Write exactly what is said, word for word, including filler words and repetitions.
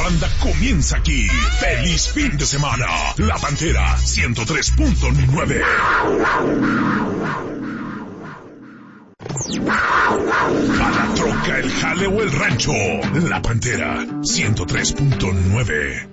parranda comienza aquí. ¡Feliz fin de semana! La Pantera ciento tres punto nueve. A la troca, el jale o el rancho. La Pantera ciento tres punto nueve.